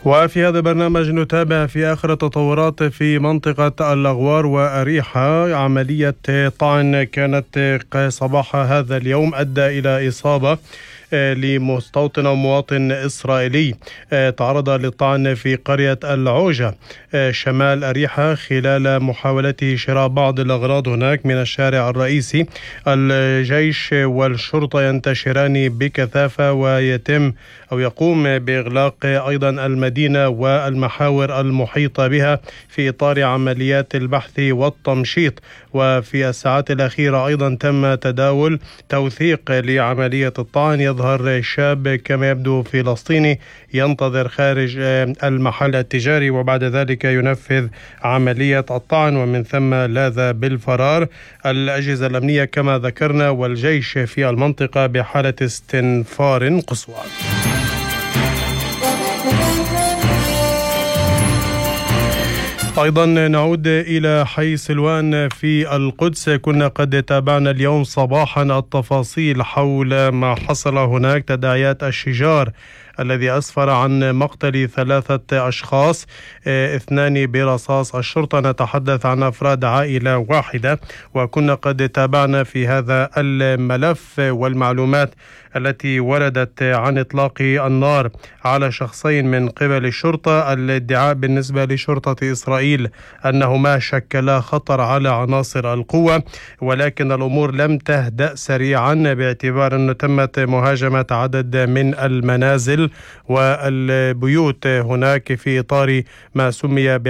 وفي هذا البرنامج نتابع في آخر التطورات في منطقة الأغوار وأريحة. عملية طعن كانت صباح هذا اليوم أدى إلى إصابة لمستوطن أو مواطن إسرائيلي تعرض للطعن في قرية العوجة شمال أريحة خلال محاولته شراء بعض الأغراض هناك من الشارع الرئيسي. الجيش والشرطة ينتشران بكثافة يقوم بإغلاق أيضا المدينة والمحاور المحيطة بها في إطار عمليات البحث والتمشيط. وفي الساعات الأخيرة أيضا تم تداول توثيق لعملية الطعن. يظهر شاب كما يبدو فلسطيني ينتظر خارج المحل التجاري وبعد ذلك ينفذ عملية الطعن ومن ثم لاذ بالفرار. الأجهزة الأمنية كما ذكرنا والجيش في المنطقة بحالة استنفار قصوى. أيضا نعود إلى حي سلوان في القدس. كنا قد تابعنا اليوم صباحا التفاصيل حول ما حصل هناك، تداعيات الشجار الذي أسفر عن مقتل 3 أشخاص 2 برصاص الشرطة. نتحدث عن أفراد عائلة واحدة، وكنا قد تابعنا في هذا الملف والمعلومات التي وردت عن إطلاق النار على شخصين من قبل الشرطة. الادعاء بالنسبة لشرطة إسرائيل أنهما شكلا خطر على عناصر القوة، ولكن الأمور لم تهدأ سريعا باعتبار أن تمت مهاجمة عدد من المنازل والبيوت هناك في إطار ما سمي